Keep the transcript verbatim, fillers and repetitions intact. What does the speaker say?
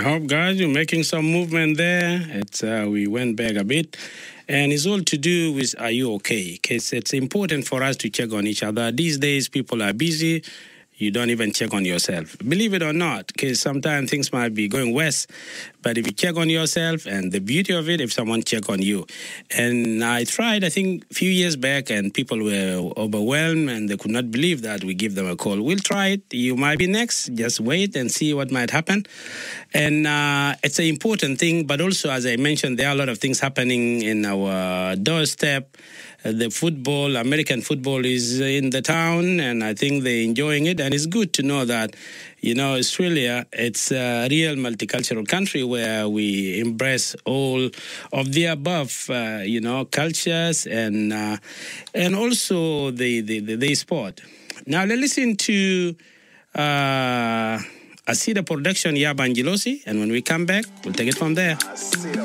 hope, guys, you're making some movement there. It's uh, we went back a bit. And it's all to do with, are you okay? Because it's important for us to check on each other. These days, people are busy. You don't even check on yourself. Believe it or not, because sometimes things might be going west. But if you check on yourself, and the beauty of it, if someone check on you. And I tried, I think, a few years back, and people were overwhelmed, and they could not believe that we give them a call. We'll try it. You might be next. Just wait and see what might happen. And uh, it's an important thing, but also, as I mentioned, there are a lot of things happening in our doorstep. Uh, the football, American football is in the town, and I think they're enjoying it. And it's good to know that, you know, Australia, it's a real multicultural country where we embrace all of the above, uh, you know, cultures and uh, and also the, the, the, the sport. Now, let's listen to uh, Asida Production, Yaba Angelosi, and when we come back, we'll take it from there.